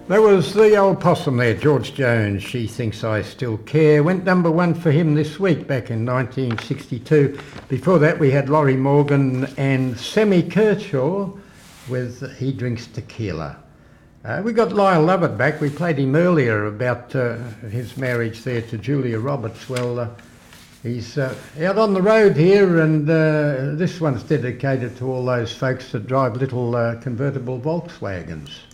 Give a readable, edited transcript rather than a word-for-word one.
There was the old possum there, George Jones, She Thinks I Still Care. Went number one for him this week, back in 1962. Before that we had Laurie Morgan and Sammy Kershaw with He Drinks Tequila. We got Lyle Lovett back. We played him earlier about his marriage there to Julia Roberts. Well, he's out on the road here, and this one's dedicated to all those folks that drive little convertible Volkswagens.